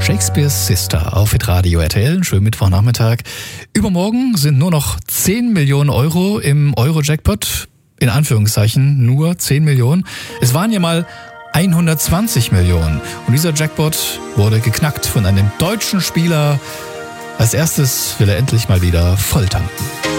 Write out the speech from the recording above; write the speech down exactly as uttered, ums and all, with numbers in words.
Shakespeare's Sister auf Hitradio R T L. Schönen Mittwochnachmittag. Übermorgen sind nur noch zehn Millionen Euro im Euro-Jackpot. In Anführungszeichen nur zehn Millionen. Es waren ja mal hundertzwanzig Millionen. Und dieser Jackpot wurde geknackt von einem deutschen Spieler. Als erstes will er endlich mal wieder volltanken.